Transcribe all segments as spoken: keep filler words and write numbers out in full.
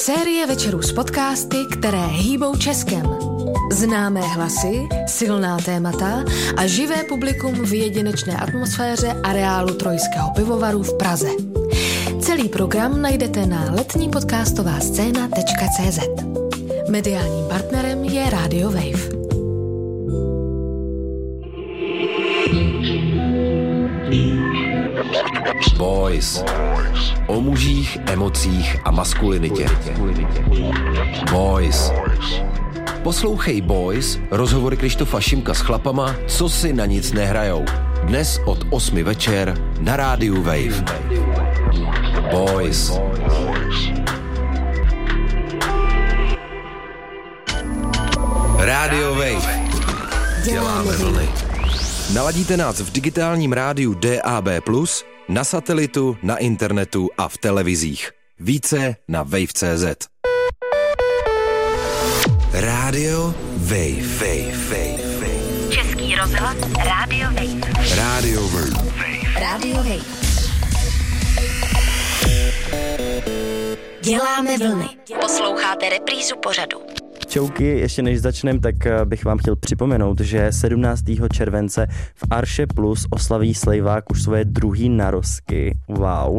Série večerů s podcasty, které hýbou Českem. Známé hlasy, silná témata a živé publikum v jedinečné atmosféře areálu Trojského pivovaru v Praze. Celý program najdete na letní podcastová scéna tečka cé zet. Mediálním partnerem je Radio Wave. Boys. O mužích, emocích a maskulinitě. Boys. Poslouchej Boys, rozhovory Krištofa Šimka s chlapama, co si na nic nehrajou. Dnes od osmi večer na rádiu Wave. Boys. Rádio Wave. Děláme vlny. Naladíte nás v digitálním rádiu D A B plus, na satelitu, na internetu a v televizích. Více na wave tečka cé zet. Rádio Wave. Wave, Wave, Wave. Český rozhlas Rádio Wave. Rádio Wave. Rádio Wave. Děláme vlny. Posloucháte reprízu pořadu. Čauky, ještě než začneme, tak bych vám chtěl připomenout, že sedmnáctého července v Arše Plus oslaví Slejvák už svoje druhý narozky. Wow.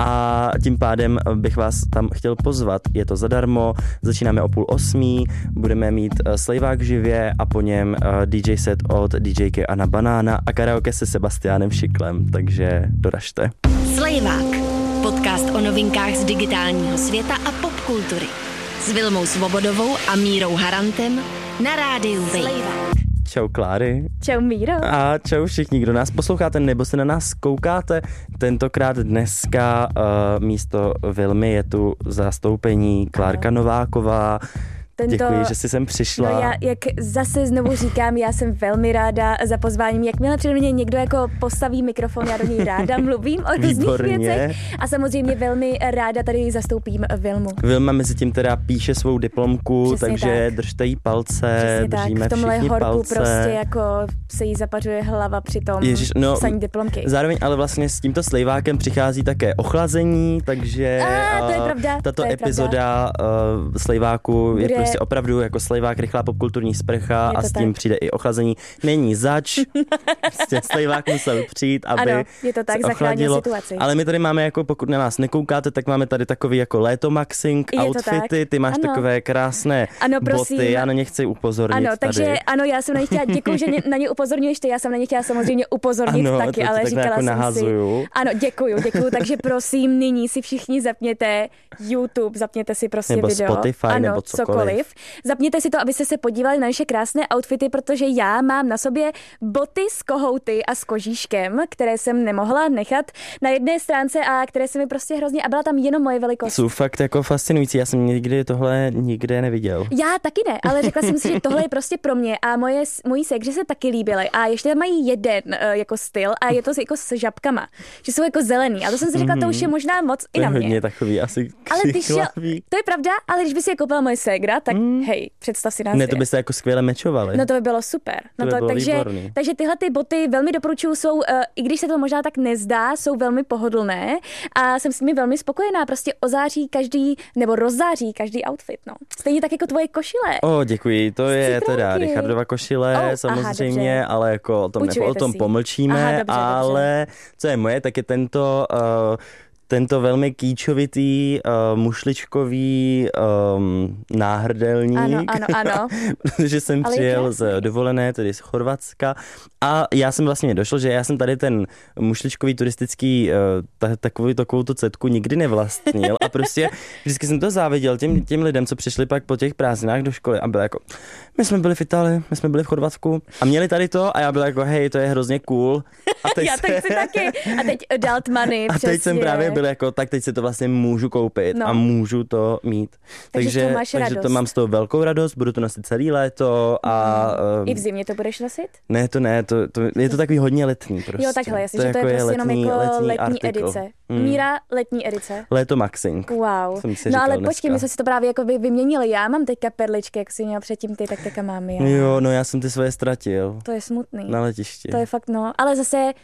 A tím pádem bych vás tam chtěl pozvat. Je to zadarmo, začínáme o půl osmí, budeme mít Slejvák živě a po něm dý džej set od DJky Anna Banána a karaoke se Sebastiánem Šiklem, takže doražte. Slejvák. Podcast o novinkách z digitálního světa a popkultury. S Vilmou Svobodovou a Mírou Harantem na rádiu Wave. Čau Kláry. Čau Míro. A čau všichni, kdo nás posloucháte nebo se na nás koukáte. Tentokrát dneska uh, místo Vilmy je tu zastoupení Klárka Nováková. Tento, Děkuji, že jsi sem přišla. No já, jak zase znovu říkám, já jsem velmi ráda za pozváním. Jakmile přede mě někdo jako postaví mikrofon, já do něj ráda mluvím o různých věcech. A samozřejmě velmi ráda tady zastoupím Vilmu. Vilma mezi tím teda píše svou diplomku, Přesně takže tak. držte jí palce, Přesně držíme tak. V tomhle všichni horku palce. prostě jako se jí zapařuje hlava při tom Ježiš, no, psaní diplomky. Zároveň ale vlastně s tímto Slejvákem přichází také ochlazení, takže a, to je pravda, tato to je epizoda uh, Slejváku Bude... je prostě opravdu jako Slejvák rychlá popkulturní sprcha a s tím tak. Přijde i ochlazení. Není zač, prostě Slejvák musel přijít, aby ano, je to tak, zachránil situaci. Ale my tady máme, jako pokud na nás nekoukáte, tak máme tady takový jako létomaxing outfity, ty máš ano. takové krásné ano, boty, já na ně chci upozornit. Ano, takže tady. ano, já jsem na ně chtěla, děkuji, že na ně upozorňuješ ty, já jsem na ně chtěla samozřejmě upozornit ano, taky, ale říkala jako jsem nahazuju. si. Ano, děkuju, děkuju, takže prosím, nyní si všichni zapněte YouTube, zapněte si prostě nebo video. Spotify, ano, nebo cokoliv. cokoliv. Zapněte si to, abyste se podívali na naše krásné outfity, protože já mám na sobě boty s kohouty a s kožíškem, které jsem nemohla nechat na jedné stránce a které se mi prostě hrozně, a byla tam jenom moje velikost. Jsou fakt jako fascinující, já jsem nikdy tohle nikde neviděl. Já taky ne, ale řekla jsem si, že tohle je prostě pro mě a moje, mojí segři se taky líbily a ještě mají jeden uh, jako styl a je to jako s žabkama, že jsou jako zelený a to jsem si řekla, mm-hmm. to už je možná moc i na mě. To je hodně takový asi ale ty šel, to je pravda, ale když by si je koupila moje ségra, tak mm. hej, představ si nás. Ne, to by se jako skvěle mečovali. No to by bylo super. No to by to, bylo takže, výborný. takže tyhle ty boty velmi doporučuju, jsou, uh, i když se to možná tak nezdá, jsou velmi pohodlné a jsem s nimi velmi spokojená, prostě ozáří každý, nebo rozzáří každý outfit, no. Stejně tak jako tvoje košile. O, děkuji, to je Citronky. teda Richardova košile, oh, samozřejmě, aha, ale jako o tom, nebo, o tom pomlčíme, aha, dobře, ale dobře. Co je moje, tak je tento... Uh, Tento velmi kýčovitý, uh, mušličkový um, náhrdelník. Ano, ano, ano. Protože jsem ale přijel z dovolené, tedy z Chorvatska. A já jsem vlastně došel, že já jsem tady ten mušličkový turistický uh, ta, takovou, takovou tu cetku nikdy nevlastnil. A prostě vždycky jsem to záviděl těm, těm lidem, co přišli pak po těch prázdninách do školy a bylo jako, my jsme byli v Itálii, my jsme byli v Chorvatsku a měli tady to a já byl jako, hej, to je hrozně cool. A teď já se... tak chci taky. A teď adult money, A přesně. teď jsem právě byl jako, tak teď si to vlastně můžu koupit no. a můžu to mít. Takže, takže, máš takže radost. to mám z toho velkou radost, budu to nosit celý léto a... Mm. Um, I v zimě to budeš nosit? Ne, to ne, to, to, je to takový hodně letní prostě. Jo, takhle, jasně, to že to je jako prostě letní, jenom jako letní, letní artikl. edice. Mm. Míra letní edice. Léto maxing. Wow. No ale počkej, my jsme si to právě jako vyměnili. Já mám teďka perličky, jak jsi měl předtím ty, tak teďka mám já. Jo, no já jsem ty svoje ztratil. To je smutný. Na letišti. To je fakt, no. Ale zase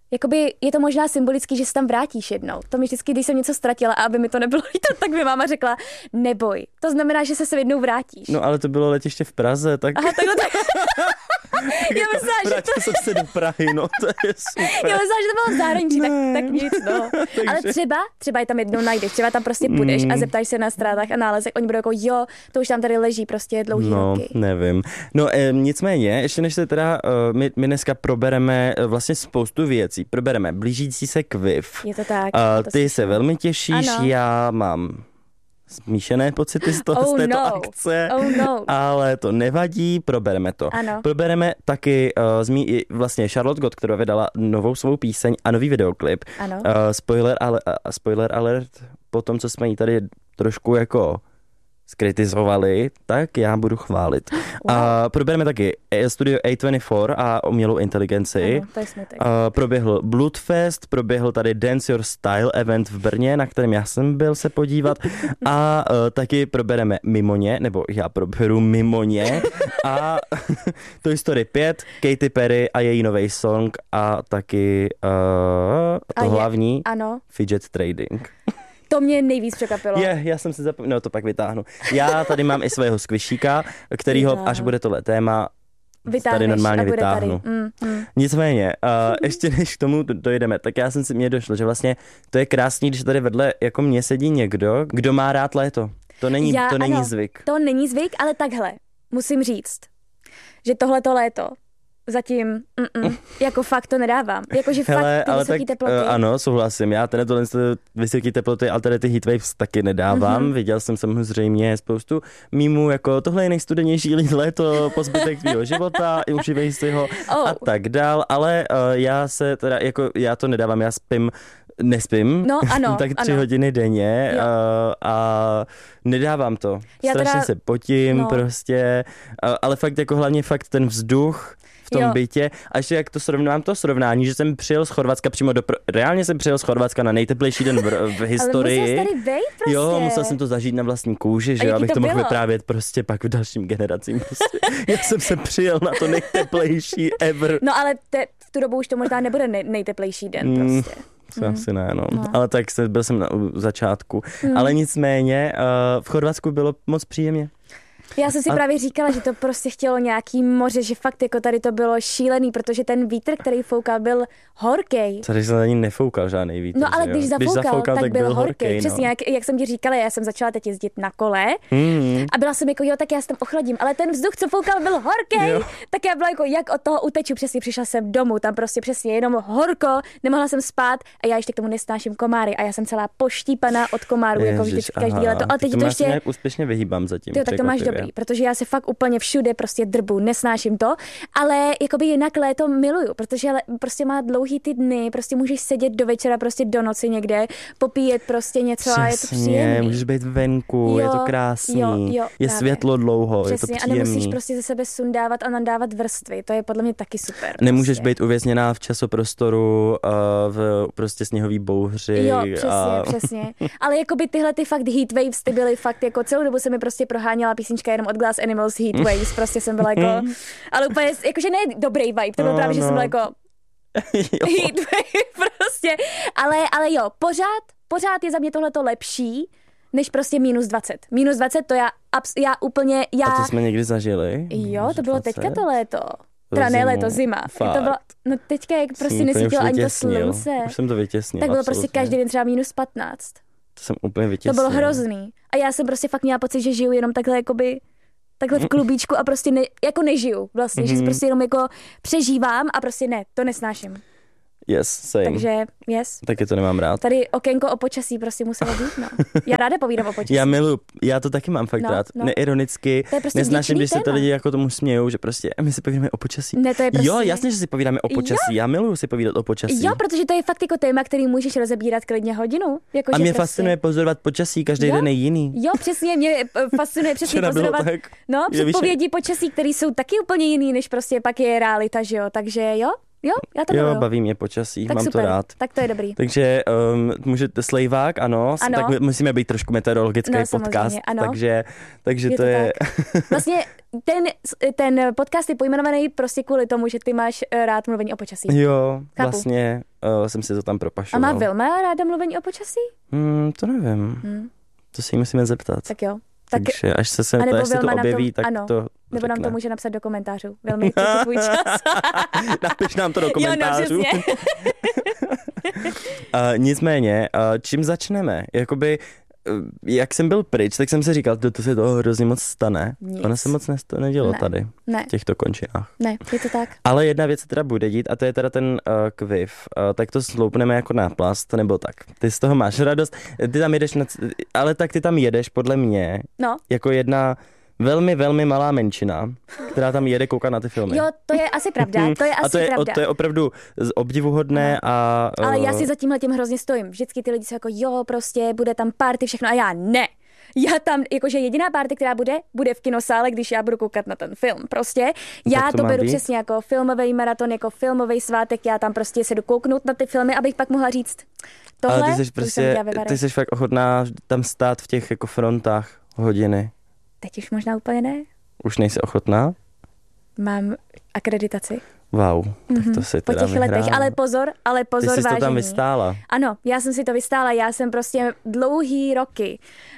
jakoby je to možná symbolický, že se tam vrátíš jednou. To mi vždycky, když jsem něco ztratila a aby mi to nebylo líto, tak mi máma řekla, neboj. To znamená, že se se jednou vrátíš. No ale to bylo letiště v Praze, tak... Aha, takhle tak... Já myslela, že to... Vrátil jsem se do Prahy, no to je super. Já myslela, že to bylo v zahraničí, tak, tak nic, no. Takže... Ale třeba, třeba je tam jednou najdeš, třeba tam prostě půjdeš mm. a zeptáš se na strátách a nálezech, oni budou jako jo, to už tam tady leží prostě dlouhý no, roky. No, nevím. No e, nicméně, ještě než se teda, uh, my, my dneska probereme uh, vlastně spoustu věcí. Probereme blížící se kviv. Je to tak. Uh, to ty se velmi těšíš, ano. Já mám smíšené pocity z, toho, oh, z této no. akce, oh, no. ale to nevadí, probereme to. Ano. Probereme taky uh, zmí, vlastně Charlotte Gott, která vydala novou svou píseň a nový videoklip. Ano. Uh, spoiler, ale, uh, spoiler alert, po tom, co jsme jí tady trošku jako skritizovali, tak já budu chválit. Wow. A probereme taky studio A dvacet čtyři a umělou inteligenci. Ano, to je smutek. A proběhl Bloodfest, proběhl tady Dance Your Style event v Brně, na kterém já jsem byl se podívat. A uh, taky probereme Mimoně, nebo já proberu Mimoně. A Toy Story pět, Katy Perry a její nový song a taky uh, to a je, hlavní ano. Fidget Trading. To mě nejvíc překvapilo. Je, já jsem si zapomněl, no to pak vytáhnu. Já tady mám i svého squishyka, kterýho, Vytáhnu. až bude tohle téma, Vytáhneš tady normálně vytáhnu. Tady. Mm, mm. Nicméně, uh, ještě než k tomu dojdeme, tak já jsem si mě došlo, že vlastně to je krásný, když tady vedle jako mě sedí někdo, kdo má rád léto. To není, já, to není ano, zvyk. To není zvyk, ale takhle, musím říct, že tohleto léto zatím, mm-mm, jako fakt to nedávám. Jakože fakt Hele, ty ale vysoký tak, teploty. Uh, ano, souhlasím. Já tady tohle vysoké teploty, ale tady ty heatwaves taky nedávám. Mm-hmm. Viděl jsem samozřejmě spoustu mýmů, jako tohle je nejstudenější léto po zbytek tvýho života, užívej si ho oh. a tak dál. Ale uh, já se teda, jako já to nedávám, já spím nespím, no, ano, tak tři ano. hodiny denně a, a nedávám to. Já Strašně teda, se potím no. prostě, a, ale fakt jako hlavně fakt ten vzduch v tom jo. bytě. A ještě jak to srovnám to srovnání, že jsem přijel z Chorvatska přímo do... Pro... Reálně jsem přijel z Chorvatska na nejteplejší den v, v historii. Ale musel jsi tady vejt prostě. Jo, musel jsem to zažít na vlastní kůži, že abych to, to mohl vyprávět prostě pak v dalším generacím. Prostě. Já jsem se přijel na to nejteplejší ever. No ale te, v tu dobu už to možná nebude nej, nejteplejší den prostě. Mm. To hmm. asi ne, no. no. Ale tak se, byl jsem na začátku. Hmm. Ale nicméně uh, v Chorvatsku bylo moc příjemně. Já jsem si a... právě říkala, že to prostě chtělo nějaký moře, že fakt jako tady to bylo šílený, protože ten vítr, který foukal, byl horkej. Tady se ani nefoukal žádný vítr. No ale když zafoukal, když zafoukal, tak, tak byl, byl horkej. horkej Přesně, no. jak, jak jsem ti říkala, já jsem začala teď jezdit na kole hmm. a byla jsem jako, jo, tak já se tam ochladím, ale ten vzduch, co foukal, byl horkej, jo. tak já byla jako, jak od toho uteču, přesně přišla jsem domů, tam prostě přesně jenom horko, nemohla jsem spát a já ještě k tomu nesnáším komáry a já jsem celá poštípaná od komárů, jako vždycky každý leto. Ale teď to, to ještě nějak úspěšně vyhýbám zatím. Jo, tak to máš dobrý, protože já se fakt úplně všude prostě drbu, nesnáším to, ale jakoby jinak léto miluju, protože prostě má dlouhý ty dny, prostě můžeš sedět do večera, prostě do noci někde, popíjet prostě něco Přesně, a je to příjemný. Můžeš být venku, jo, je to krásný, jo, jo, je právě. Světlo dlouho, Přesně, je to příjemný. A nemusíš prostě ze sebe sundávat a nadávat vrstvy, to je podle mě taky super. Nemůžeš prostě. být uvězněná v časoprostoru, uh, v prostě sněhový bouři. Jo, přesně, a... přesně. Ale jakoby tyhle ty fakt heatwaves, ty byly fakt jako celou dobu se mi prostě proháněla písnička jenom od Glass Animals Heatwaves, prostě jsem byla jako, ale úplně, jakože ne dobrý vibe, to bylo no, právě, že no. jsem byla jako heatwave prostě, ale, ale jo, pořád, pořád je za mě tohleto lepší, než prostě minus dvacet. Minus dvacet to já, já úplně, já... A to jsme někdy zažili? Jo, to bylo teďka to léto. Teda ne léto, zima. To bylo, no teďka, jak prostě nesvítilo ani to slunce. Už jsem to vytěsnil. Tak bylo absolutně. prostě každý den třeba minus patnáct. To jsem úplně vytěsnil. To bylo hrozný. A já jsem prostě fakt měla pocit, že žiju jenom takhle jakoby takhle v klubíčku a prostě ne, jako nežiju vlastně, mm-hmm. že prostě jenom jako přežívám a prostě ne, to nesnáším. Yes, same. Takže, yes. Taky to nemám rád. Tady okénko o počasí prostě muselo být, no. Já ráda povídám o počasí. Já miluji, já to taky mám fakt no, rád. No. Neironicky, prostě nesnáším, když téma. se to lidi jako tomu smějou, že prostě my si povídáme o počasí. Ne, to je prostě... Jo, jasně, že si povídáme o počasí. Jo? Já miluji si povídat o počasí. Jo, protože to je fakt jako téma, který můžeš rozebírat klidně hodinu. Jako, a mě prostě... fascinuje pozorovat počasí, každý jo? den je jiný. Jo, přesně, mě fascinuje přesně pozorovat. Tak, no, předpovědi počasí, které jsou taky úplně jiný, než prostě pak je realita, že jo. Takže jo. Jo, já to Jo, miluju. baví mě počasí, Tak mám super, to rád. tak to je dobrý. Takže um, můžete slejvák, ano, Ano. tak my musíme být trošku meteorologický No, podcast, samozřejmě, ano. takže, takže Je to to je... Vlastně ten, ten podcast je pojmenovaný prostě kvůli tomu, že ty máš eh, rád mluvení o počasí. Jo, Chápu. vlastně uh, jsem si to tam A propašoval. má Vilma ráda mluvení o počasí? Hmm, to nevím, Hmm. to si jí musíme zeptat. Tak jo. Tak, Takže až se, se anebo to, až se to Vilma nám to- objeví, tak ano. to nebo nám to řekne. může napsat do komentářů. Velmi to je tvůj čas. Napiš nám to do Jo, no, komentářů. přesně. uh, nicméně, uh, čím začneme? Jakoby, uh, jak jsem byl pryč, tak jsem si říkal, že to se toho hrozně moc stane. Nic. Ono se moc nesto- nedělo Ne. tady, Ne, v těchto končinách. ne, je to tak. Ale jedna věc se teda bude dít a to je teda ten uh, kviv. Uh, tak to sloupneme jako náplast, nebo tak. Ty z toho máš radost, ty tam jedeš, na, c- ale tak ty tam jedeš podle mě No, jako jedna velmi, velmi malá menšina, která tam jede koukat na ty filmy. jo, to je asi pravda, to je asi a to je, pravda. to je opravdu z- obdivuhodné a... Ale já uh, si za tímhle tím hrozně stojím. Vždycky ty lidi jsou jako, jo, prostě bude tam party, všechno a já ne. Já tam, jakože jediná party, která bude, bude v kinosále, když já budu koukat na ten film. Prostě já Tak to to, má beru být. přesně jako filmový maraton, jako filmový svátek, já tam prostě se jdu kouknout na ty filmy, abych pak mohla říct tohle, ale ty jsi to jsem prostě, viděla ve barech. ty jsi fakt ochotná tam stát v těch jako frontách hodiny. Teď už možná úplně ne. Už nejsi ochotná? Mám akreditaci. Wow, tak to si Po teda těch letech, vyhrála. ale pozor, ale Ty pozor, jsi to vážení. tam vystála. Ano, já jsem si to vystála, já jsem prostě dlouhý roky,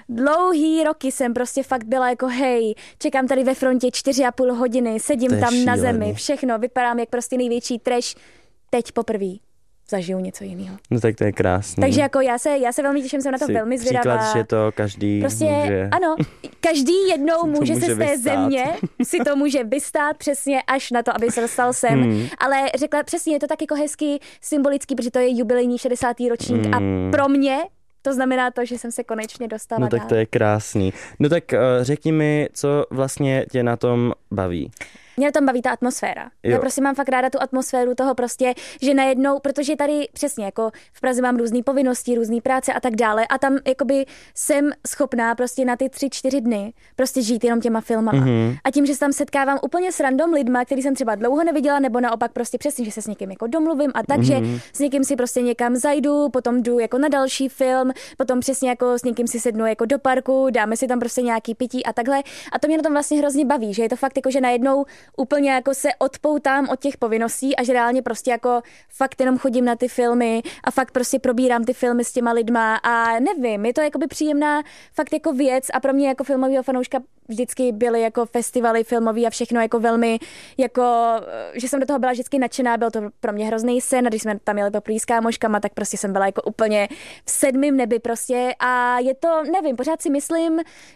dlouhý roky jsem prostě fakt byla jako hej, čekám tady ve frontě čtyři a půl hodiny, sedím To je tam na šílený. zemi, všechno, vypadám jak prostě největší trash, teď poprvé zažiju něco jiného. No tak to je krásný. Takže jako já se, já se velmi těším, jsem na to Jsi velmi zvědavá. příklad, že to každý Prostě může... ano, každý jednou to může, může se z té vystát. země si to může vystát přesně až na to, aby se dostal sem. Hmm. Ale řekla přesně, je to tak jako hezky symbolický, protože to je jubilejní šedesátý ročník Hmm. a pro mě to znamená to, že jsem se konečně dostala No tak dál. to je krásný. No tak uh, řekni mi, co vlastně tě na tom baví. Mě na tom baví ta atmosféra. Jo. Já prostě mám fakt ráda tu atmosféru toho prostě, že najednou, protože tady přesně jako v Praze mám různé povinnosti, různé práce a tak dále a tam jakoby jsem schopná prostě na ty tři, čtyři dny prostě žít jenom těma filmama. Mhm. A tím, že se tam setkávám úplně s random lidma, který jsem třeba dlouho neviděla, nebo naopak prostě přesně, že se s někým jako domluvím a takže Mhm. s někým si prostě někam zajdu, potom jdu jako na další film, potom přesně jako s někým si sednu jako do parku, dáme si tam prostě nějaký pití a takhle. A to mě na tom vlastně hrozně baví, že je to fakt jako, že najednou úplně jako se odpoutám od těch povinností a že reálně prostě jako fakt jenom chodím na ty filmy a fakt prostě probírám ty filmy s těma lidma a nevím, je to jakoby příjemná fakt jako věc a pro mě jako filmového fanouška vždycky byly jako festivaly filmový a všechno jako velmi jako, že jsem do toho byla vždycky nadšená, byl to pro mě hrozný sen a když jsme tam jeli poprvé s kámoškama, tak prostě jsem byla jako úplně v sedmém nebi prostě a je to, nevím, pořád si myslím,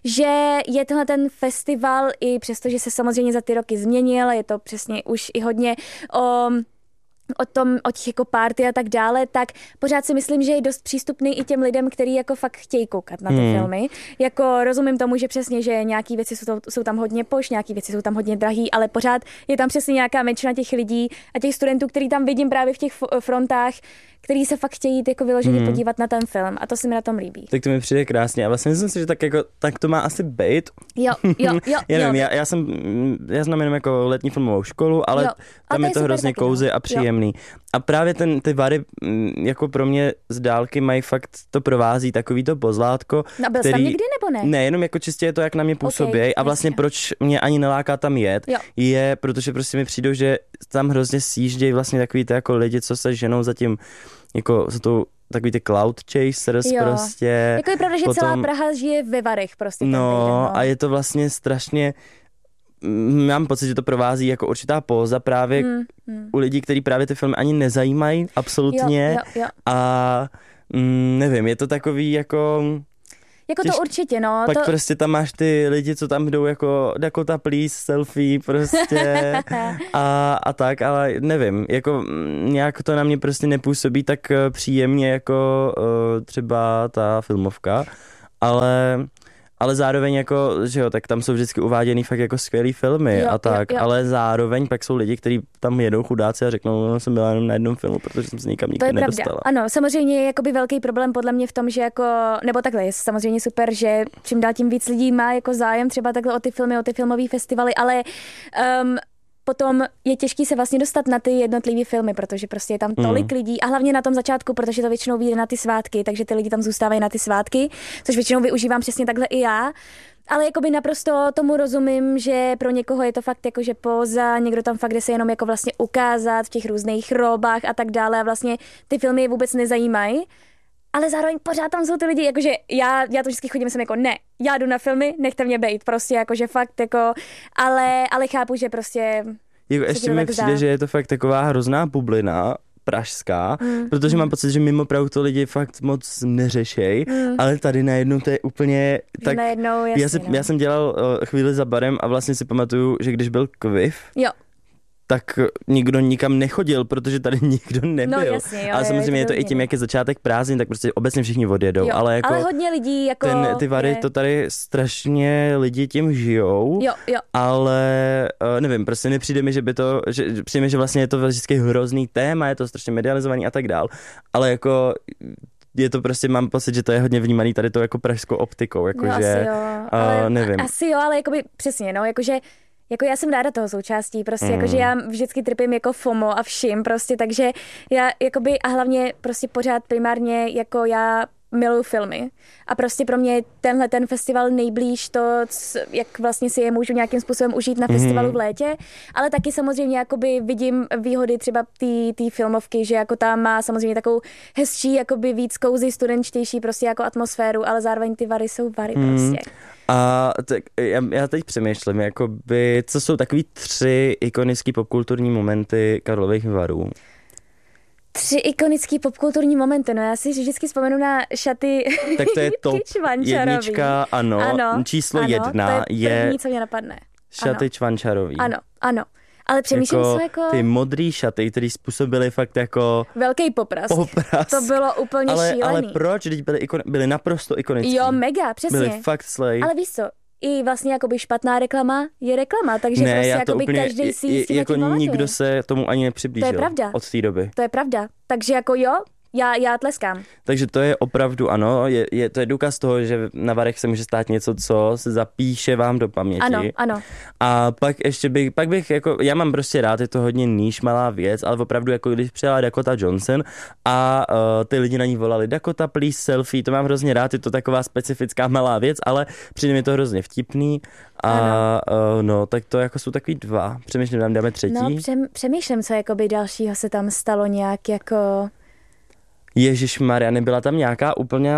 že je tenhle ten festival i přesto, že se samozřejmě za ty roky změnil, je to přesně už i hodně o o tom, o těch jako party a tak dále, tak pořád si myslím, že je dost přístupný i těm lidem, kteří jako fakt chtějí koukat na ty Hmm. filmy. Jako rozumím tomu, že přesně, že nějaký věci jsou, to, jsou tam hodně poš, nějaký věci jsou tam hodně drahý, ale pořád je tam přesně nějaká menšina těch lidí a těch studentů, který tam vidím právě v těch f- frontách, který se fakt chtějí jít jako vyloženě Hmm. podívat na ten film a to se mi na tom líbí. Tak to mi přijde krásně a vlastně myslím si, že tak jako, tak to má asi být. Jo, jo, jo. Já nevím, jo. já, já jsem, já znám jenom jako letní filmovou školu, ale Jo. A tam to je je to super hrozně taky, no. cozy a příjemný. A právě ten, ty Vary mm, jako pro mě z dálky mají fakt, to provází takový to pozlátko, No, byl jsi tam někdy nebo ne? Ne, jenom jako čistě je to, jak na mě působí Ok, a vlastně jasně. proč mě ani neláká tam jet, Jo. je, protože prostě mi přijdou, že tam hrozně sjíždějí vlastně takový ty jako lidi, co se ženou za tím, jako za tou, takový ty cloud chasers Jo. prostě. Jako je pravda, že Potom- celá Praha žije ve Varech prostě. ten No, týden, no. a je to vlastně strašně, mm, mám pocit, že to provází jako určitá póza právě Hmm, hmm. u lidí, kteří právě ty filmy ani nezajímají absolutně Jo, jo, jo. a mm, nevím, je to takový jako... Jako Těž- to určitě, no. Pak to... prostě tam máš ty lidi, co tam jdou jako Dakota Please, selfie prostě a, a tak, ale nevím, jako mm, nějak to na mě prostě nepůsobí tak eh, příjemně jako uh, třeba ta filmovka, ale... Ale zároveň jako, že jo, tak tam jsou vždycky uváděný fakt jako skvělý filmy Jo, a tak, jo, jo. ale zároveň pak jsou lidi, kteří tam jedou chudáci a řeknou, no jsem byla jenom na jednom filmu, protože jsem se nikam To nikdy je nedostala. pravda. Ano, samozřejmě je jakoby velký problém podle mě v tom, že jako, nebo takhle je samozřejmě super, že čím dál tím víc lidí má jako zájem třeba takhle o ty filmy, o ty filmové festivaly, ale um, potom je těžký se vlastně dostat na ty jednotlivé filmy, protože prostě je tam tolik mm. lidí a hlavně na tom začátku, protože to většinou vyjde na ty svátky, takže ty lidi tam zůstávají na ty svátky, což většinou využívám přesně takhle i já. Ale jakoby naprosto tomu rozumím, že pro někoho je to fakt jako, že póza, někdo tam fakt jde se jenom jako vlastně ukázat v těch různých robách a tak dále a vlastně ty filmy je vůbec nezajímají. Ale zároveň pořád tam jsou ty lidi, jakože já, já to vždycky chodím, jsem jako ne, já jdu na filmy, nechte mě bejt, prostě jakože fakt jako, ale, ale chápu, že prostě... Jako ještě mi přijde, zdá. Že je to fakt taková hrozná bublina, pražská, mm. protože mm. mám pocit, že mimo Prahu to lidi fakt moc neřešej, mm. ale tady najednou to je úplně tak... Najednou, jasně, já, jsem, no. já jsem dělal uh, chvíli za barem a vlastně si pamatuju, že když byl Kviv, jo. tak nikdo nikam nechodil, protože tady nikdo nebyl. No, jasně, jo, ale samozřejmě je, je to i tím, jak je začátek prázdnin, tak prostě obecně všichni odjedou. Jo, ale, jako ale hodně lidí jako... Ten, ty Vary, je... to tady strašně lidi tím žijou, jo, jo. ale nevím, prostě nepřijde mi, že by to, že, přijde mi, že vlastně je to vždycky hrozný téma, je to strašně medializovaný a tak dál, ale jako... Je to prostě, mám pocit, že to je hodně vnímaný tady to jako pražskou optikou, jakože, no, uh, nevím. Asi jo, ale jakoby přesně, no, jakože jako já jsem ráda toho součástí, prostě mm. jakože já vždycky trpím jako FOMO a vším prostě, takže já jakoby a hlavně prostě pořád primárně jako já miluju filmy a prostě pro mě tenhle ten festival nejblíž to, jak vlastně si je můžu nějakým způsobem užít na festivalu v létě, ale taky samozřejmě jakoby vidím výhody třeba té filmovky, že jako tam má samozřejmě takovou hezčí, jakoby víc cozy, studenčtější prostě jako atmosféru, ale zároveň ty Vary jsou Vary mm. prostě. A tak já, já teď přemýšlím, jakoby, co jsou takový tři ikonický popkulturní momenty Karlových Varů? Tři ikonický popkulturní momenty, no já si vždycky vzpomenu na šaty tak to je top jednička, ano, ano číslo ano, jedna to je první, je co mě napadne. šaty ano. Čvančarový. Ano, ano. Ale přemýšlím jako se jako... ty modrý šaty, které způsobily fakt jako... Velký poprask. Poprask. To bylo úplně ale, šílený. Ale proč? Teď byly, ikon, byly naprosto ikonický. Jo, mega, přesně. Byly fakt slay. Ale víš co, i vlastně jakoby špatná reklama je reklama, takže ne, prostě já to jakoby úplně, každý si s tím jako nikdo se tomu ani nepřiblížil. To je pravda. Od té doby. To je pravda. Takže jako jo, Já, já tleskám. Takže to je opravdu ano, je, je, to je důkaz toho, že na Varech se může stát něco, co se zapíše vám do paměti. Ano, ano. A pak ještě bych, pak bych jako, já mám prostě rád, je to hodně níž, malá věc, ale opravdu jako když přijela Dakota Johnson a uh, ty lidi na ní volali Dakota, please selfie, to mám hrozně rád, je to taková specifická malá věc, ale přijde mi to hrozně vtipný a uh, no, tak to jako jsou takový dva. Přemýšlím, tam dáme třetí. No, přem, přemýšlím, co jakoby dalšího se tam stalo nějak jako... Ježišmarja, nebyla tam nějaká úplně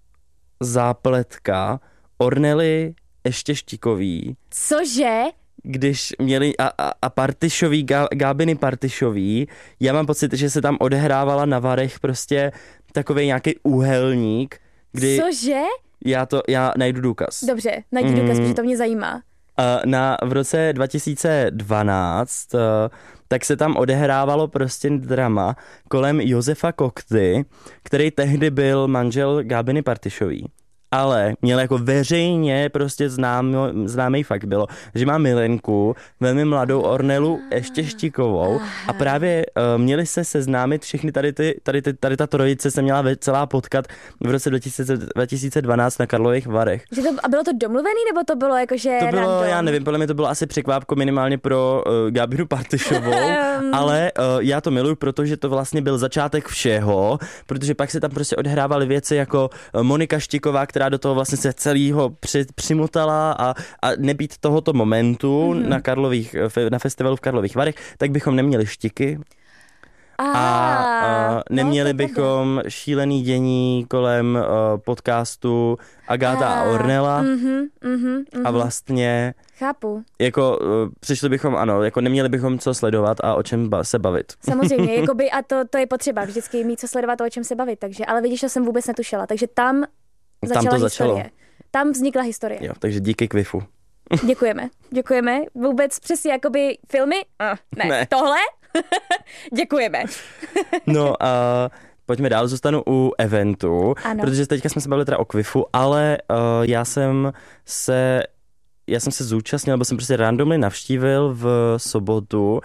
zápletka Ornely Eštěštíkový. Cože? Když měli a, a, a Partišový, Gá, Gábiny Partišový, já mám pocit, že se tam odehrávala na Varech prostě takovej nějaký úhelník, kdy... Cože? Já to, já najdu důkaz. Dobře, najdu mm. důkaz, protože to mě zajímá. Na, v roce dva tisíce dvanáct tak se tam odehrávalo prostě drama kolem Josefa Kokty, který tehdy byl manžel Gábiny Partišový. Ale měl jako veřejně prostě známý, známý fakt bylo, že má milenku, velmi mladou Ornelu Eštěštíkovou a právě uh, měli se seznámit všechny tady ty, tady, ty, tady ta trojice se měla celá potkat v roce dva tisíce dvanáct na Karlových Varech. Že to, a bylo to domluvený, nebo to bylo jakože To bylo, random? Já nevím, podle mě to bylo asi překvápko minimálně pro uh, Gábinu Partišovou, ale uh, já to miluju, protože to vlastně byl začátek všeho, protože pak se tam prostě odehrávaly věci jako uh, Monika Štiková, která do toho vlastně se celýho při, přimotala a, a nebýt tohoto momentu mm-hmm. na Karlových, na festivalu v Karlových Varech, tak bychom neměli štiky a, a neměli no, bychom pravda. Šílený dění kolem uh, podcastu Agáta a, a Ornela mm-hmm, mm-hmm. a vlastně chápu. Jako uh, přišli bychom, ano, jako neměli bychom co sledovat a o čem ba- se bavit. Samozřejmě, jakoby, a to, to je potřeba vždycky mít co sledovat a o čem se bavit, takže, ale vidíš, to jsem vůbec netušila, takže tam Začala Tam to začalo. Historie. Tam vznikla historie. Jo, takže díky Kvifu. Děkujeme, děkujeme. Vůbec přesně jakoby filmy? Uh, ne. ne. Tohle? Děkujeme. No a pojďme dál, zůstanu u eventu, ano. Protože teďka jsme se bavili teda o Kvifu, ale uh, já jsem se já jsem se zúčastnil, nebo jsem prostě randomly navštívil v sobotu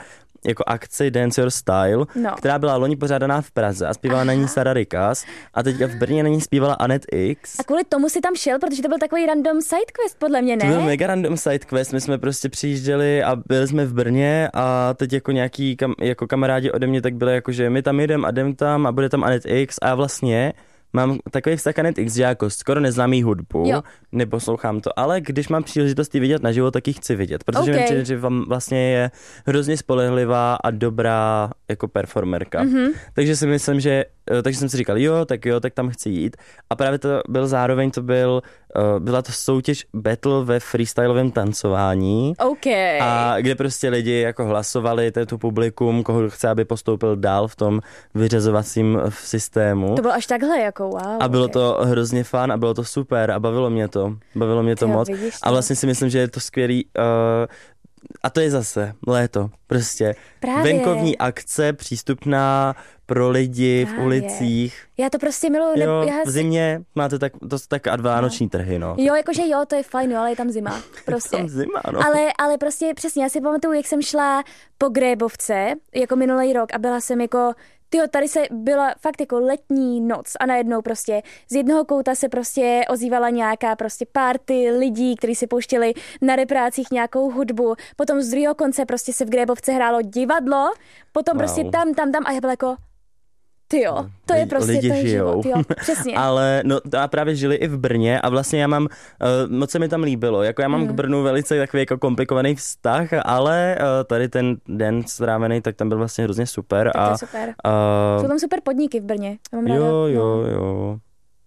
jako akci Dance Your Style, no. která byla loni pořádaná v Praze a zpívala Aha. na ní Sara Rikas a teďka v Brně na ní zpívala Annette X. A kvůli tomu si tam šel, protože to byl takový random sidequest, podle mě, ne? To byl mega random sidequest, my jsme prostě přijížděli a byli jsme v Brně a teď jako nějaký kam, jako kamarádi ode mě tak byli jako, že my tam jedem a jdem tam a bude tam Annette X a já vlastně mám takový vztah k Annette X, že jako skoro neznám jí hudbu, jo. neposlouchám to, ale když mám příležitost ji vidět naživo, tak ji chci vidět, protože okay. mi přijde, že vám vlastně je hrozně spolehlivá a dobrá jako performerka. Mm-hmm. Takže si myslím, že, takže jsem si říkal, jo, tak jo, tak tam chci jít. A právě to byl zároveň, to byl, byla to soutěž battle ve freestylovém tancování. Okay. A kde prostě lidi jako hlasovali, to publikum, koho chce, aby postoupil dál v tom vyřazovacím systému. To bylo až takhle, jako wow. A bylo okay. to hrozně fun a bylo to super a bavilo mě to. Bavilo mě to Ty moc. vidíš, a vlastně si myslím, že je to skvělý. Uh, a to je zase léto. Prostě Právě. venkovní akce, přístupná pro lidi Právě. v ulicích. Já to prostě miluju. Jo, já v zimě máte tak, to tak a vánoční trhy, no. Jo, jakože jo, to je fajn, jo, ale je tam zima. Prostě. Je tam zima, no. Ale, ale prostě přesně, já si pamatuju, jak jsem šla po Grébovce, jako minulý rok a byla jsem jako tyjo, tady se byla fakt jako letní noc a najednou prostě z jednoho kouta se prostě ozývala nějaká prostě party lidí, kteří si pouštěli na reprácích nějakou hudbu, potom z druhého konce prostě se v Grébovce hrálo divadlo, potom wow. prostě tam, tam, tam a já byla jako tyjo, to je prostě lidi ten žijou. život, jo, přesně. Ale no a právě žili i v Brně a vlastně já mám, uh, moc se mi tam líbilo, jako já mám mm. k Brnu velice takový jako komplikovaný vztah, ale uh, tady ten den strávený, tak tam byl vlastně hrozně super. Tak a, to je super. Uh, Jsou tam super podniky v Brně. Mám jo, ráda. jo, jo.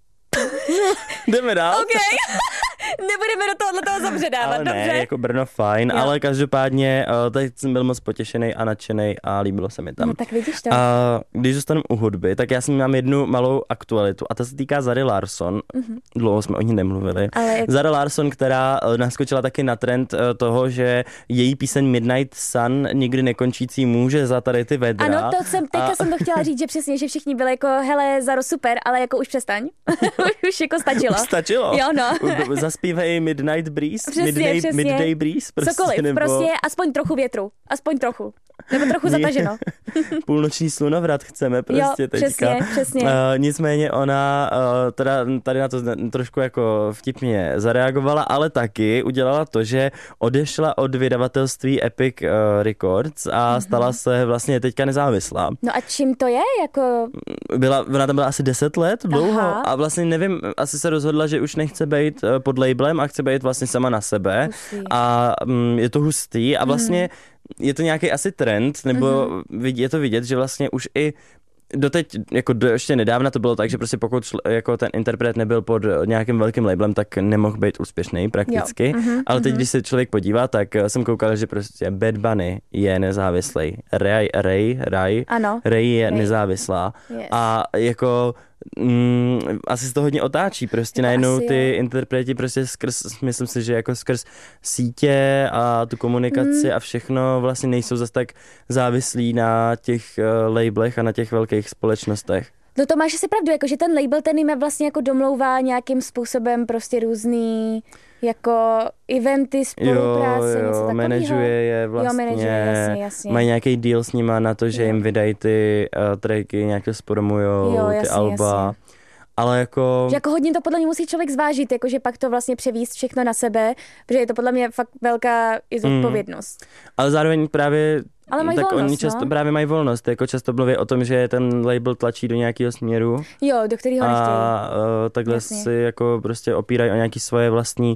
Jdeme dál. Okay. Nebudeme do tohohle toho zabředávat, ale dobře? ne, jako Brno fajn, jo. ale každopádně uh, teď jsem byl moc potěšený a nadšený a líbilo se mi tam. No tak vidíš to. A když zůstanu u hudby, tak já si mám jednu malou aktualitu a ta se týká Zary Larsson. Mm-hmm. Dlouho jsme o ní nemluvili. Ale... Zara Larsson, která uh, naskočila taky na trend uh, toho, že její píseň Midnight Sun, nikdy nekončící, může za tady ty vedra. Ano, to jsem, teďka a... jsem to chtěla říct, že přesně, že všichni byli jako, hele, Zaro, super, ale jako už přestaň. Už jako stačilo. Už stačilo? Jo, no. Zaspívej Midnight Breeze, přesně, midday, přesně. midday Breeze. Prostě, cokoliv, nebo... prostě aspoň trochu větru, aspoň trochu. Nebo trochu zataženo. Půlnoční slunovrat chceme prostě jo, teďka. Přesně, přesně. Uh, nicméně ona uh, teda tady na to trošku jako vtipně zareagovala, ale taky udělala to, že odešla od vydavatelství Epic uh, Records a mm-hmm. stala se vlastně teďka nezávislá. No a čím to je? Jako... Byla, ona tam byla asi deset let dlouho. Aha. A vlastně nevím, asi se rozhodla, že už nechce být uh, pod labelem a chce být vlastně sama na sebe. Hustý. A um, je to hustý a vlastně mm. je to nějaký asi trend, nebo mm-hmm. je to vidět, že vlastně už i doteď, jako do, ještě nedávna to bylo tak, že prostě pokud šl, jako ten interpret nebyl pod nějakým velkým labelem, tak nemohl být úspěšný prakticky. Mm-hmm. Ale teď, mm-hmm. když se člověk podívá, tak jsem koukal, že prostě Bad Bunny je nezávislý. Ray, Ray, Ray, ano. Ray je Ray. nezávislá. Yes. A jako Mm, asi se to hodně otáčí, prostě najednou ty je. interpreti prostě skrz, myslím si, že jako skrz sítě a tu komunikaci mm. a všechno vlastně nejsou zase tak závislí na těch uh, labelech a na těch velkých společnostech. No to máš asi pravdu, jako že ten label ten jim vlastně jako domlouvá nějakým způsobem prostě různý jako eventy, spolupráce, jo, jo, něco takového. manažuje je vlastně, jo, manažuje, jasně, jasně. Mají nějaký deal s nima na to, že jo. jim vydají ty uh, tracky, nějak to sporomujou, jo, jasně, ty alba. Jasně. Ale jako... Že jako hodně to podle mě musí člověk zvážit, jakože pak to vlastně převíst všechno na sebe, protože je to podle mě fakt velká i zodpovědnost. Mm. Ale zároveň právě Ale mají tak volnost, oni často no? právě mají volnost, jako často mluví o tom, že ten label tlačí do nějakého směru. Jo, do kterého nechtějí. A uh, takhle Jasně. si jako prostě opírají o nějaký svoje vlastní,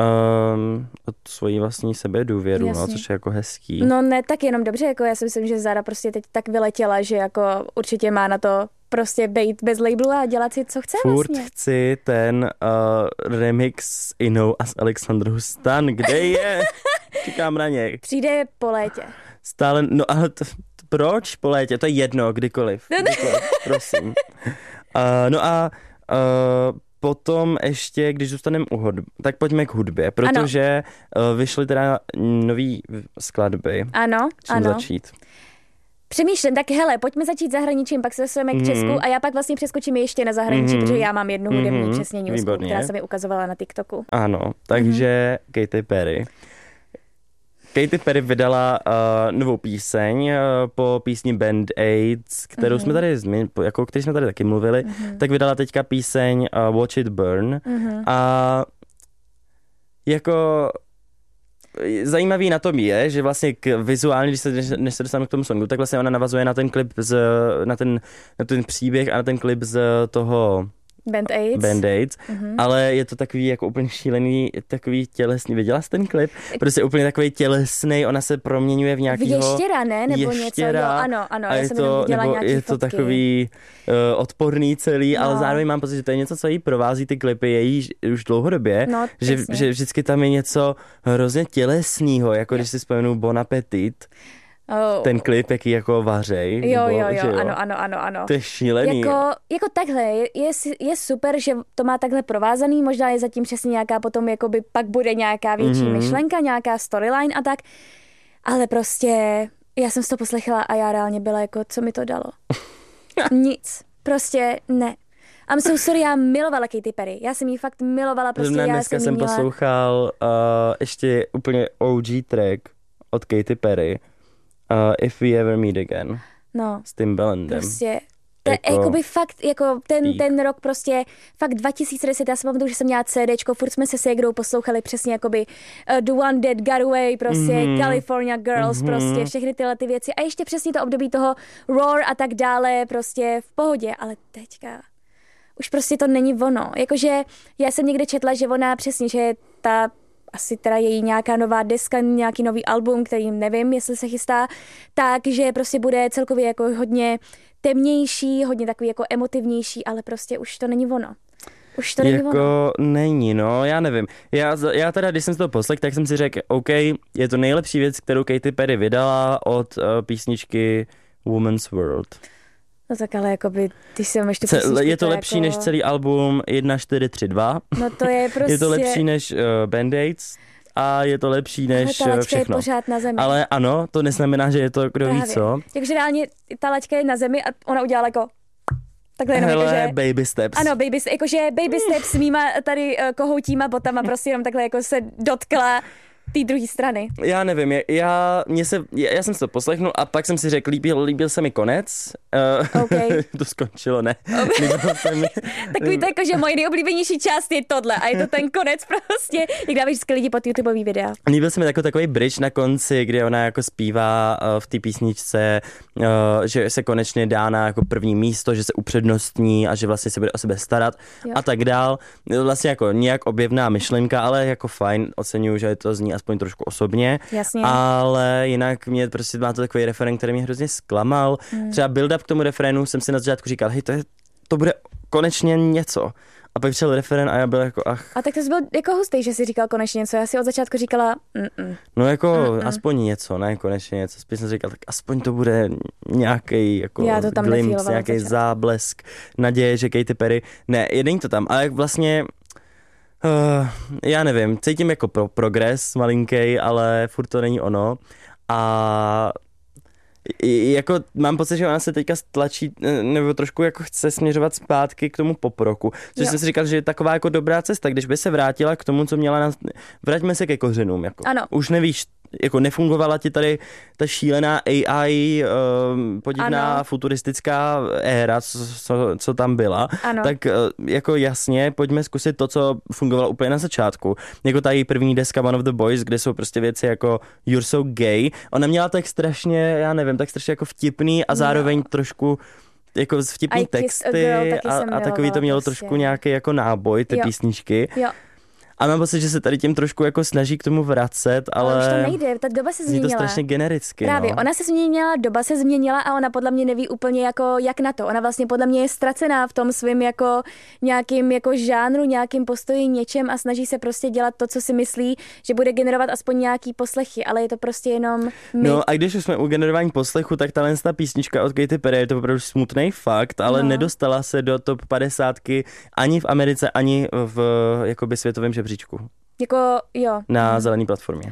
um, o svoji vlastní sebedůvěru, no, což je jako hezký. No ne, tak jenom dobře, jako já si myslím, že Zara prostě teď tak vyletěla, že jako určitě má na to prostě bejt bez labelu a dělat si, co chce Furt vlastně. Furt chci ten uh, remix Inou a s Alexandrou Stan, kde je? Čekám na něj. Přijde po létě. Stále, no ale to, proč po létě? To je jedno, kdykoliv. kdykoliv prosím. Uh, no a uh, potom ještě, když zůstaneme u hudby, tak pojďme k hudbě, protože uh, vyšly teda nový skladby. Ano, Čím ano. začít? Přemýšlím, tak hele, pojďme začít zahraničím, pak se dostaneme k Česku mm. a já pak vlastně přeskočím ještě na zahraničí, mm. protože já mám jednu hudební mm. přesně newsku, která se mi ukazovala na TikToku. Ano, takže mm. Katy Perry. Katy Perry vydala uh, novou píseň uh, po písni Band-Aids, kterou mm-hmm. jsme tady, jako, který jsme tady taky mluvili, mm-hmm. tak vydala teďka píseň uh, Watch It Burn mm-hmm. a jako zajímavý na tom je, že vlastně k vizuálně, když se, než se dostaneme k tomu songu, tak vlastně ona navazuje na ten klip z, na ten, na ten příběh a na ten klip z toho Band-Aids. Band-Aids, mm-hmm. ale je to takový jako úplně šílený, takový tělesný. Viděla jsi ten klip? Prostě úplně takový tělesný, ona se proměňuje v nějakýho... Ještěra, ne? Nebo ještěra, něco, jo, ano, ano. A já je jsem to, viděla nebo nějaký je to fotky. takový uh, odporný celý, no. Ale zároveň mám pocit, že to je něco, co jí provází ty klipy její už dlouhodobě, no, že, že vždycky tam je něco hrozně tělesného, jako je. Když si vzpomenu Bon Appetit. Oh. Ten klip, jaký jako vařej. Jo, nebo, jo, jo, jo, ano, ano, ano, ano. To je šílený. Jako, jako takhle, je, je super, že to má takhle provázaný, možná je zatím přesně nějaká potom, jakoby pak bude nějaká větší mm-hmm. myšlenka, nějaká storyline a tak, ale prostě já jsem si to poslechla a já reálně byla jako, co mi to dalo? Nic, prostě ne. I'm so sorry, já milovala Katy Perry, já jsem jí fakt milovala, prostě Zrovna já dneska jsem jsem měla... poslouchal uh, ještě úplně O G track od Katy Perry. Uh, If We Ever Meet Again. No. S tím Belandem. Prostě, to jako, jakoby fakt, jako ten, ten rok prostě, fakt dva tisíce deset, já si pamatuju, že jsem měla CDčko, furt jsme se Segrou poslouchali přesně jakoby uh, The One That Got Away, prostě mm-hmm. California Girls, mm-hmm. prostě všechny tyhle ty věci a ještě přesně to období toho Roar a tak dále, prostě v pohodě, ale teďka už prostě to není ono. Jakože já jsem někde četla, že ona přesně, že ta asi teda její nějaká nová deska, nějaký nový album, který nevím, jestli se chystá, takže prostě bude celkově jako hodně temnější, hodně takový jako emotivnější, ale prostě už to není ono. Už to není jako ono. není, no, já nevím. Já, já teda, když jsem si to poslech, tak jsem si řekl, OK, je to nejlepší věc, kterou Katy Perry vydala od uh, písničky Woman's World. No tak ale jakoby, ty si máš tu písničku, je to, to lepší jako... než celý album jedna čtyři tři dva. No to je prostě... Je to lepší než uh, Band-Aids a je to lepší než ale ta všechno. je pořád na zemi. Ale ano, to neznamená, že je to kdo Právě. ví co. Takže reálně ta laťka je na zemi a ona udělala jako... Takhle jenom Hele, jako, že... baby steps. Ano, baby, jakože baby steps s mýma tady uh, kohoutíma botama prostě jenom takhle jako se dotkla té druhé strany. Já nevím, já, mě se, já, já jsem si to poslechnul a pak jsem si řekl, líbil, líbil se mi konec. Uh, okay. To skončilo, ne? Líbil se mi... Takový to jako, že moje nejoblíbenější část je tohle a je to ten konec prostě, jak dávají vždycky lidi pod YouTubeový videa. Líbil se mi takový, takový bridge na konci, kde ona jako zpívá uh, v té písničce, uh, že se konečně dá na jako první místo, že se upřednostní a že vlastně se bude o sebe starat jo. a tak dál. Vlastně jako nějak objevná myšlenka, ale jako fajn, oceňuju, že to zní aspoň trošku osobně. Jasně. Ale jinak mě prostě má to takový referén, který mě hrozně zklamal. Hmm. Třeba build-up k tomu referénu jsem si na začátku říkal, hej, to, je, to bude konečně něco. A pak přišel referén a já byl jako ach. A tak to jsi byl jako hustý, že jsi říkal konečně něco. Já si od začátku říkala mm-mm. No jako Mm-mm. aspoň něco, ne konečně něco. Spíš jsem říkal, tak aspoň to bude nějaký jako glimpse, nějaký záblesk naděje, že Katy Perry. Ne, není to tam, ale vlastně Uh, já nevím, cítím jako pro progres malinký, ale furt to není ono a jako mám pocit, že ona se teďka tlačí, nebo trošku jako chce směřovat zpátky k tomu poproku, což jo. jsem si říkal, že je taková jako dobrá cesta, když by se vrátila k tomu, co měla na... Vraťme se ke kořenům, jako. Ano. Už nevíš, jako nefungovala ti tady ta šílená A I, um, podivná ano. futuristická éra, co, co, co tam byla, ano. tak uh, jako jasně, pojďme zkusit to, co fungovalo úplně na začátku. Jako ta její první deska One of the Boys, kde jsou prostě věci jako You're so gay. Ona měla tak strašně, já nevím, tak strašně jako vtipný a zároveň no. trošku jako vtipný texty a, a takový to mělo prostě. Trošku nějaký jako náboj, ty jo. písničky. Jo. A mám pocit, že se tady tím trošku jako snaží k tomu vracet, ale... Ale už to nejde, ta doba se změnila. Je to strašně genericky, Právě, no. ona se změnila, doba se změnila a ona podle mě neví úplně jako jak na to. Ona vlastně podle mě je ztracená v tom svým jako nějakým jako žánru, nějakým postoji, něčem a snaží se prostě dělat to, co si myslí, že bude generovat aspoň nějaký poslechy, ale je to prostě jenom my. No a když už jsme u generování poslechu, tak tahle ta písnička od Katy Perry je to opravdu smutný fakt, ale no. nedostala se do top padesátky ani v Americe, ani v jakoby světovém žebříčku. Jako, jo. Na hmm. zelený platformě.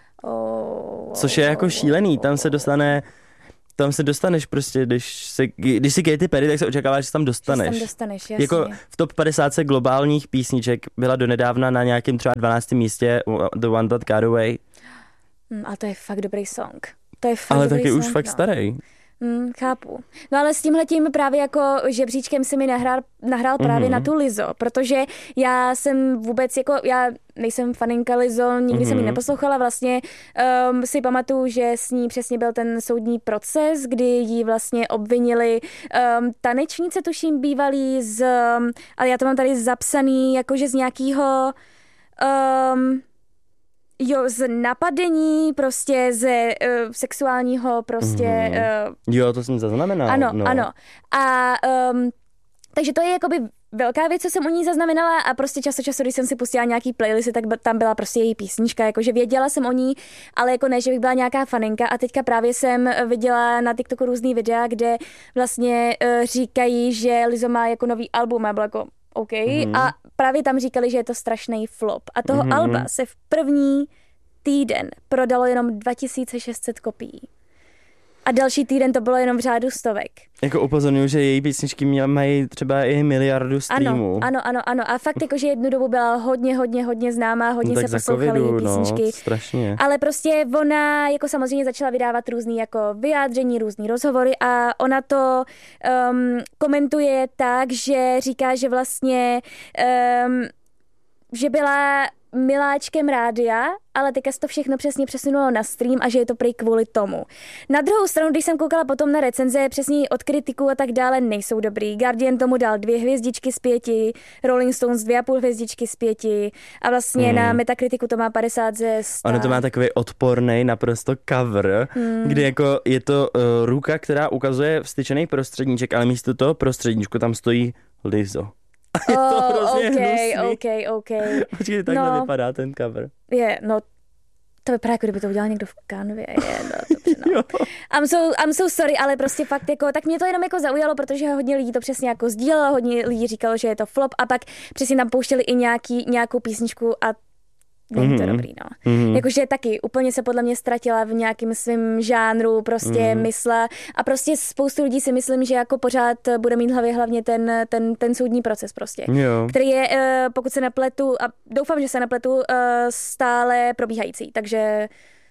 Oh, Což je jako šílený, tam se dostane, tam se dostaneš prostě, když, se, když si Katy Perry, tak se očekává, že se tam dostaneš. Že se tam dostaneš, jasně. Jako v top padesát globálních písniček byla donedávna na nějakém třeba dvanáctém místě The One That Got Away. Hmm, a to je fakt dobrý song. To je fakt Ale dobrý taky song, už fakt no. starý. Hmm, chápu. No ale s tímhletím právě jako žebříčkem si mi nahrál, nahrál právě mm-hmm. na tu Lizzo, protože já jsem vůbec jako, já nejsem faninka Lizzo, nikdy mm-hmm. jsem ji neposlouchala, vlastně um, si pamatuju, že s ní přesně byl ten soudní proces, kdy ji vlastně obvinili um, tanečnice, tuším, bývalý z, um, ale já to mám tady zapsaný, jakože z nějakého um, Jo, z napadení, prostě ze uh, sexuálního, prostě... Mm-hmm. Uh, jo, to jsem zaznamenala. Ano, no. ano. A um, takže to je jakoby velká věc, co jsem o ní zaznamenala a prostě často často, když jsem si pustila nějaký playlisty, tak tam byla prostě její písnička, jakože věděla jsem o ní, ale jako ne, že bych byla nějaká faninka a teďka právě jsem viděla na TikToku různý videa, kde vlastně uh, říkají, že Lizzo má jako nový album a byla jako OK. Mm-hmm. A právě tam říkali, že je to strašný flop. A toho mm-hmm. alba se v první týden prodalo jenom dva tisíce šest set kopií. A další týden to bylo jenom v řádu stovek. Jako upozorňuji, že její písničky mají třeba i miliardu streamů. Ano, ano, ano, ano. A fakt jako, že jednu dobu byla hodně, hodně, hodně známá, hodně no, se poslouchaly její písničky. No, strašně. Ale prostě ona jako samozřejmě začala vydávat různý jako vyjádření, různý rozhovory a ona to um, komentuje tak, že říká, že vlastně um, že byla miláčkem rádia, ale teďka se to všechno přesně přesunulo na stream a že je to prý kvůli tomu. Na druhou stranu, když jsem koukala potom na recenze, přesně od kritiků a tak dále, nejsou dobrý. Guardian tomu dal dvě hvězdičky z pěti, Rolling Stones dvě a půl hvězdičky z pěti a vlastně hmm. na Metakritiku to má padesát ze sta. Ono to má takový odporný naprosto cover, hmm. kdy jako je to uh, ruka, která ukazuje vstyčený prostředníček, ale místo toho prostředníčku tam stojí Lizzo. A je to oh, hrozně okay, hnusný. okay, okay. Počkej, takhle no, vypadá ten cover. Je, no, to vypadá, jako kdyby to udělal někdo v Canvě. Je, no, dobře, no. I'm so, I'm so sorry, ale prostě fakt jako, tak mě to jenom jako zaujalo, protože hodně lidí to přesně jako sdílelo, hodně lidí říkalo, že je to flop a pak přesně tam pouštěli i nějaký, nějakou písničku a není to mm-hmm. dobrý, no. Mm-hmm. Jakože taky úplně se podle mě ztratila v nějakým svým žánru, prostě mm-hmm. mysle a prostě spoustu lidí si myslím, že jako pořád bude mít v hlavě hlavně ten, ten, ten soudní proces prostě, jo. který je, pokud se nepletu, a doufám, že se nepletu, stále probíhající, takže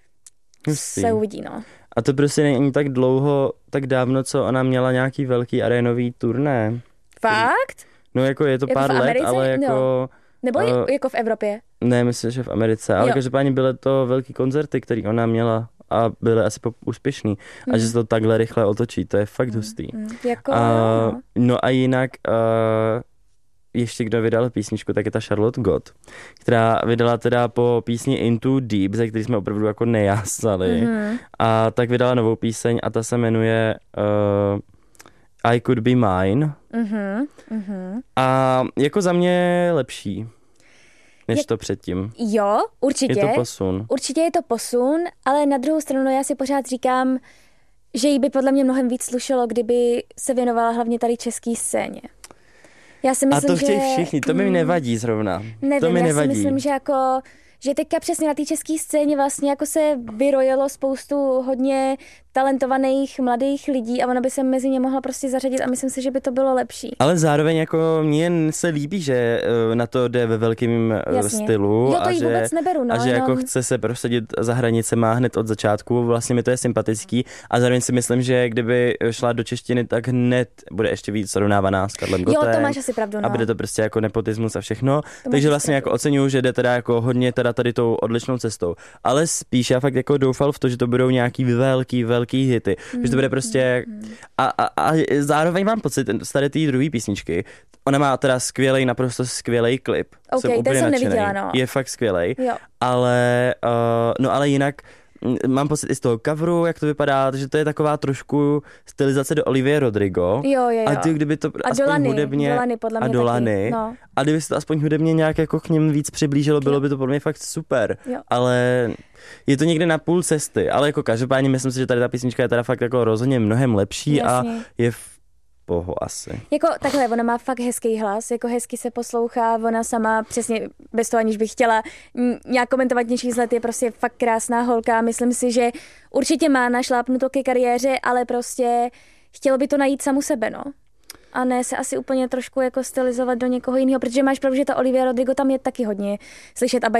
Justý. se uvidí, no. A to prostě není tak dlouho, tak dávno, co ona měla nějaký velký arénový turné. Fakt? No jako je to jako pár let, ale jako... No. Nebo uh, jako v Evropě? Ne, myslím, že v Americe, ale každopádně byly to velký koncerty, které ona měla a byly asi úspěšný. Mm. A že se to takhle rychle otočí, to je fakt hustý. Mm. Jako, uh, no. no a jinak uh, ještě kdo vydal písničku, tak je ta Charlotte Gott, která vydala teda po písni Into Deep, ze který jsme opravdu jako nejásali. Mm. A tak vydala novou píseň a ta se jmenuje uh, I Could Be Mine. Mm-hmm, mm-hmm. A jako za mě lepší, než je, to předtím. Jo, určitě. Je to posun. Určitě je to posun, ale na druhou stranu já si pořád říkám, že jí by podle mě mnohem víc slušelo, kdyby se věnovala hlavně tady český scéně. Já si myslím, A to chtějí že... všichni, to mi nevadí zrovna. Nevím, to mi já nevadí. si myslím, že jako... že teďka přesně na té české scéně vlastně jako se vyrojilo spoustu hodně talentovaných mladých lidí a ona by se mezi ně mohla prostě zařadit a myslím si, že by to bylo lepší. Ale zároveň jako mně se líbí, že na to jde ve velkým Jasně. stylu. Jo, to a jí že, vůbec neberu, no. A že jenom... jako chce se prosadit za hranicema hned od začátku, vlastně mi to je sympatický a zároveň si myslím, že kdyby šla do češtiny, tak hned bude ještě víc srovnávaná s Karlem Gottem. Jo, to máš asi pravdu, no. A bude to prostě jako nepotismus a všechno. To Takže vlastně jako oceňuju, že jde teda jako hodně teda tady tou odlišnou cestou. Ale spíš já fakt jako doufal v to, že to budou nějaký velký, velký hity. Mm. Že to bude prostě... A, a, a zároveň mám pocit, z tady té druhé písničky, ona má teda skvělej, naprosto skvělej klip. Ok, jsem ten jsem neviděla, no. Je fakt skvělej. Jo. Ale, uh, no ale jinak mám pocit i z toho coveru, jak to vypadá, že to je taková trošku stylizace do Olivie Rodrigo. Jo, jo, jo. A ty, kdyby to a aspoň Dolany, hudebně... Dolany, podle mě a Dolany. Taky, no. A kdyby se to aspoň hudebně nějak jako k něm víc přiblížilo, bylo jo. by to podle mě fakt super. Jo. Ale je to někde na půl cesty. Ale jako každopádně myslím si, že tady ta písnička je teda fakt jako rozhodně mnohem lepší. Jasně. A je v poho asi. Jako takhle, ona má fakt hezký hlas, jako hezky se poslouchá, ona sama přesně bez toho, aniž bych chtěla nějak komentovat něčí vzhled, je prostě fakt krásná holka. Myslím si, že určitě má našlápnuto ke kariéře, ale prostě chtělo by to najít samu sebe, no. A ne se asi úplně trošku jako stylizovat do někoho jiného, protože máš pravdu, že ta Olivia Rodrigo tam je taky hodně slyšet a